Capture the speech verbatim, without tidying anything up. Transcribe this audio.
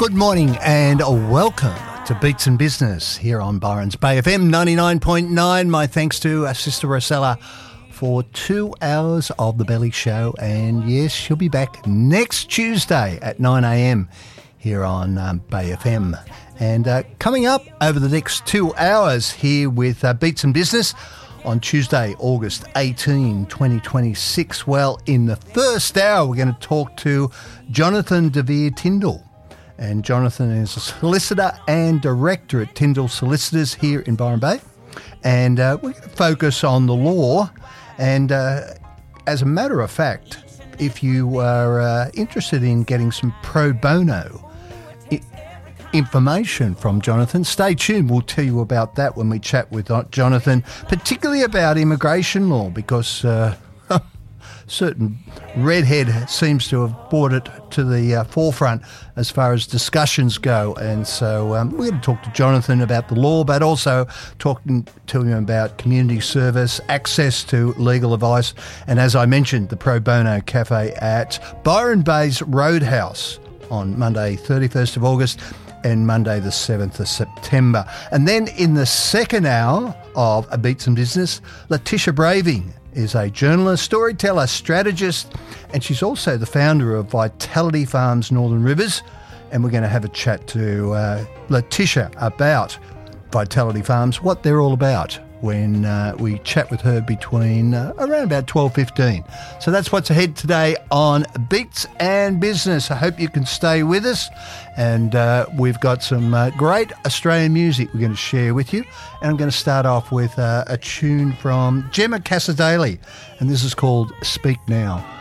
Good morning and welcome to Beats and Business here on Byron's Bay F M ninety-nine point nine. My thanks to our sister Rosella for two hours of The Belly Show. And yes, she'll be back next Tuesday at nine a.m. here on um, Bay F M. And uh, coming up over the next two hours here with uh, Beats and Business on Tuesday, August eighteenth, twenty twenty-six. Well, in the first hour, we're going to talk to Jonathan DeVere Tyndall. And Jonathan is a solicitor and director at Tyndall Solicitors here in Byron Bay. And uh, we're going to focus on the law. And uh, as a matter of fact, if you are uh, interested in getting some pro bono I- information from Jonathan, stay tuned. We'll tell you about that when we chat with Jonathan, particularly about immigration law, because uh, certain redhead seems to have brought it to the uh, forefront as far as discussions go. And so um, we're going to talk to Jonathan about the law, but also talking to him about community service, access to legal advice, and as I mentioned, the Pro Bono Cafe at Byron Bay's Roadhouse on Monday, thirty-first of August and Monday, the seventh of September. And then in the second hour of A Beats and Business, Letitia Braving is a journalist, storyteller, strategist, and she's also the founder of Vitality Farms Northern Rivers. And we're going to have a chat to uh, Letitia about Vitality Farms, what they're all about, when uh, we chat with her between uh, around about twelve fifteen. So that's what's ahead today on Beats and Business. I hope you can stay with us. And uh, we've got some uh, great Australian music we're going to share with you. And I'm going to start off with uh, a tune from Gemma Casadei, and this is called Speak Now.